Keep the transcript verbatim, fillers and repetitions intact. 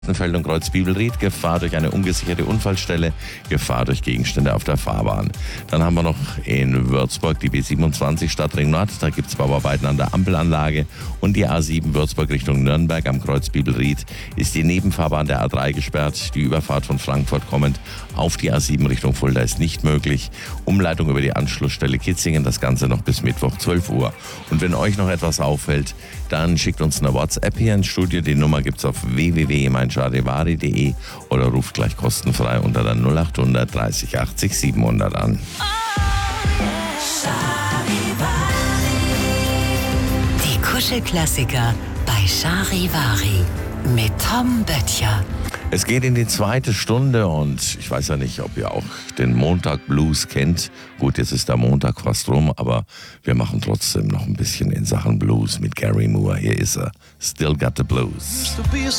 Feld und Kreuz Bibelried, Gefahr durch eine ungesicherte Unfallstelle, Gefahr durch Gegenstände auf der Fahrbahn. Dann haben wir noch in Würzburg die B siebenundzwanzig Stadtring Nord, da gibt es Bauarbeiten an der Ampelanlage und die A sieben Würzburg Richtung Nürnberg am Kreuz Bibelried ist die Nebenfahrbahn der A drei gesperrt. Die Überfahrt von Frankfurt kommend auf die A sieben Richtung Fulda ist nicht möglich. Umleitung über die Anschlussstelle Kitzingen, das Ganze noch bis Mittwoch zwölf Uhr. Und wenn euch noch etwas auffällt, dann schickt uns eine WhatsApp hier ins Studio. Die Nummer gibt's auf w w w punkt mein charivari punkt de oder ruft gleich kostenfrei unter der null acht hundert dreißig achtzig siebenhundert an. Die Kuschelklassiker bei Charivari mit Tom Böttcher. Es geht in die zweite Stunde und ich weiß ja nicht, ob ihr auch den Montag Blues kennt. Gut, jetzt ist der Montag fast rum, aber wir machen trotzdem noch ein bisschen in Sachen Blues mit Gary Moore. Hier ist er, Still Got the Blues.